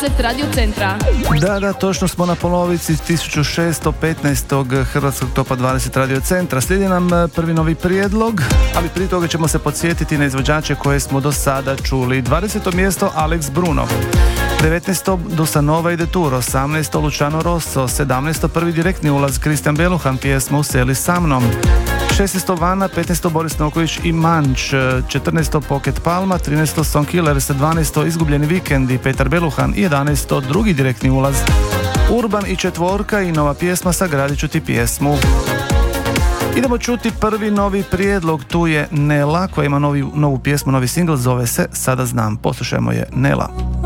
Radio Centra. Da, točno smo na polovici 1615. Hrvatskog topa 20 Radio Centra. Slijedi nam prvi novi prijedlog, ali prije toga ćemo se podsjetiti na izvođače koje smo do sada čuli. 20. mjesto Alex Bruno, 19. Dusa Nova i De Tour, 18. Luciano Rosso, 17. prvi direktni ulaz Kristijan Beluhan, pjesma Useli sa mnom, 16. Vana, 15. Boris Noković i Manč, 14. Pocket Palma, 13. Song Killers, 12. Izgubljeni vikendi Petar Beluhan i 11. drugi direktni ulaz Urban i Četvorka i nova pjesma Sagradit ću ti pjesmu. Idemo čuti prvi novi prijedlog, tu je Nela koja ima novu pjesmu, novi singl, zove se Sada znam. Poslušajmo je, Nela.